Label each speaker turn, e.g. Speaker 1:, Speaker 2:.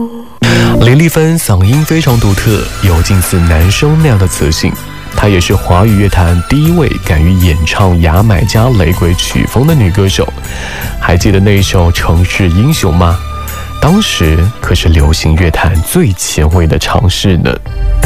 Speaker 1: 林丽芬嗓音非常独特，有近似男生那样的磁性。她也是华语乐坛第一位敢于演唱牙买加雷鬼曲风的女歌手。还记得那一首《城市英雄》吗？当时可是流行乐坛最前卫的尝试呢。